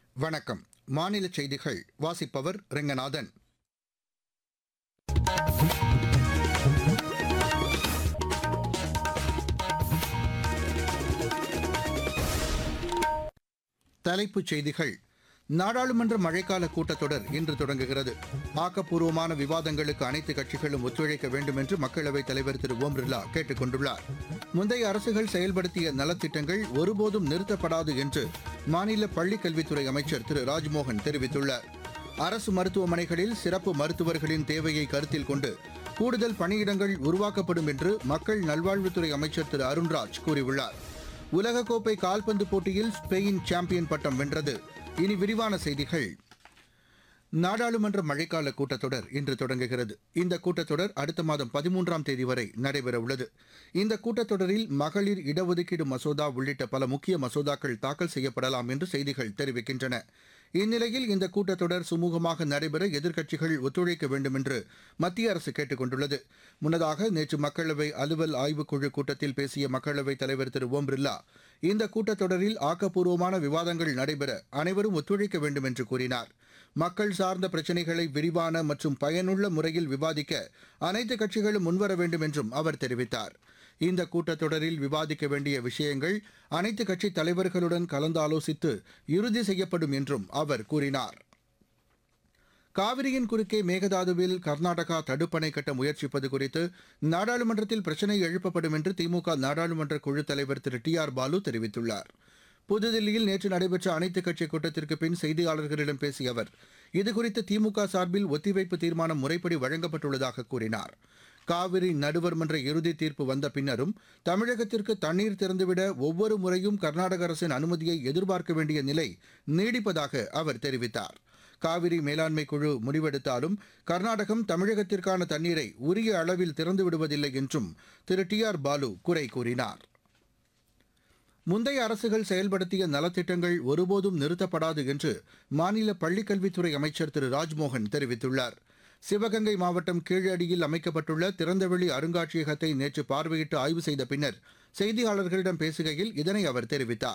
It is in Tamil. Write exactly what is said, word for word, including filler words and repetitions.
வணக்கம். மாநில செய்திகள் வாசிப்பவர் ரெங்கநாதன். தலைப்புச் செய்திகள். நாடாளுமன்ற மழைக்கால கூட்டத்தொடர் இன்று தொடங்குகிறது. ஆக்கப்பூர்வமான விவாதங்களுக்கு அனைத்து கட்சிகளும் ஒத்துழைக்க வேண்டும் என்று மக்களவைத் தலைவர் திரு ஓம் பிர்லா கேட்டுக் கொண்டுள்ளார். முந்தைய அரசுகள் செயல்படுத்திய நலத்திட்டங்கள் ஒருபோதும் நிறுத்தப்படாது என்று மாநில பள்ளிக் கல்வித்துறை அமைச்சர் திரு ராஜ்மோகன் தெரிவித்துள்ளார். அரசு மருத்துவமனைகளில் சிறப்பு மருத்துவர்களின் தேவையை கருத்தில் கொண்டு கூடுதல் பணியிடங்கள் உருவாக்கப்படும் என்று மக்கள் நல்வாழ்வுத்துறை அமைச்சர் திரு அருண்ராஜ் கூறியுள்ளார். உலகக்கோப்பை கால்பந்து போட்டியில் ஸ்பெயின் சாம்பியன் பட்டம் வென்றது. இனி விரிவான செய்திகள். நாடாளுமன்ற மழைக்கால கூட்டத்தொடர் இன்று தொடங்குகிறது. இந்த கூட்டத்தொடர் அடுத்த மாதம் பதிமூன்றாம் தேதி வரை நடைபெறவுள்ளது. இந்த கூட்டத்தொடரில் மகளிர் இடஒதுக்கீடு மசோதா உள்ளிட்ட பல முக்கிய மசோதாக்கள் தாக்கல் செய்யப்படலாம் என்று செய்திகள் தெரிவிக்கின்றன. இந்நிலையில் இந்த கூட்டத்தொடர் சுமூகமாக நடைபெற எதிர்க்கட்சிகள் ஒத்துழைக்க வேண்டும் என்று மத்திய அரசு கேட்டுக் கொண்டுள்ளது. முன்னதாக நேற்று மக்களவை அலுவல் ஆய்வுக்குழு கூட்டத்தில் பேசிய மக்களவைத் தலைவர் திரு ஓம் பிர்லா, இந்த கூட்டத்தொடரில் ஆக்கப்பூர்வமான விவாதங்கள் நடைபெற அனைவரும் ஒத்துழைக்க வேண்டும் என்று கூறினார். மக்கள் சார்ந்த பிரச்சினைகளை விரிவான மற்றும் பயனுள்ள முறையில் விவாதிக்க அனைத்து கட்சிகளும் முன்வர வேண்டும் என்றும் அவர் தெரிவித்தார். இந்த கூட்டத்தொடரில் விவாதிக்க வேண்டிய விஷயங்கள் அனைத்து கட்சித் தலைவர்களுடன் கலந்தாலோசித்து இறுதி செய்யப்படும் என்றும் அவர் கூறினார். காவிரியின் குறுக்கே மேகதாதுவில் கர்நாடகா தடுப்பணை கட்ட முயற்சிப்பது குறித்து நாடாளுமன்றத்தில் பிரச்சினை எழுப்பப்படும் என்று திமுக நாடாளுமன்ற குழு தலைவர் திரு டி ஆர் பாலு தெரிவித்துள்ளார். புதுதில்லியில் நேற்று நடைபெற்ற அனைத்துக் கட்சி கூட்டத்திற்கு பின் செய்தியாளர்களிடம் பேசிய அவர், இதுகுறித்து திமுக சார்பில் ஒத்திவைப்பு தீர்மானம் முறைப்படி வழங்கப்பட்டுள்ளதாக கூறினார். காவிரி நடுவர் மன்ற இறுதி தீர்ப்பு வந்த பின்னரும் தமிழகத்திற்கு தண்ணீர் திறந்துவிட ஒவ்வொரு முறையும் கர்நாடக அரசின் அனுமதியை எதிர்பார்க்க வேண்டிய நிலை நீடிப்பதாக அவர் தெரிவித்தார். காவிரி மேலாண்மை குழு முடிவெடுத்தாலும் கர்நாடகம் தமிழகத்திற்கான தண்ணீரை உரிய அளவில் திறந்து விடுவதில்லை என்றும் திரு டி ஆர் பாலு குறை கூறினார். முந்தைய அரசுகள் செயல்படுத்திய நலத்திட்டங்கள் ஒருபோதும் நிறுத்தப்படாது என்று மாநில பள்ளிக்கல்வித்துறை அமைச்சர் திரு ராஜ்மோகன் தெரிவித்துள்ளார். சிவகங்கை மாவட்டம் கீழடியில் அமைக்கப்பட்டுள்ள திறந்தவெளி அருங்காட்சியகத்தை நேற்று பார்வையிட்டு ஆய்வு செய்த பின்னர் செய்தியாளர்களிடம் பேசுகையில் இதனை அவர் தெரிவித்தார்.